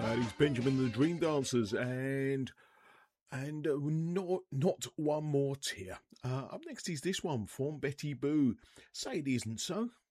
That is Benjamin the Dream Dancers and not one more tear. Up next is this one from Betty Boo. Say it isn't so.